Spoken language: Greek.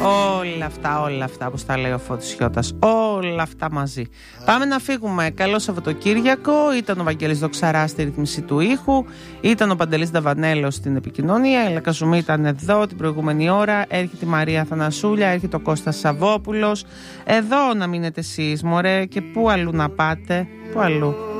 Όλα αυτά όπως τα λέει ο Φώτης Χιώτας. Όλα αυτά μαζί. Πάμε να φύγουμε. Καλό Σαββατοκύριακο. Ήταν ο Βαγγέλης Δοξαράς στη ρύθμιση του ήχου. Ήταν ο Παντελής Νταβανέλος στην επικοινωνία. Η Λακαζουμή ήταν εδώ την προηγούμενη ώρα. Έρχεται η Μαρία Θανασούλια. Έρχεται ο Κώστας Σαββόπουλος. Εδώ να μείνετε εσείς, μωρέ. Και πού αλλού να πάτε. Πού αλλού.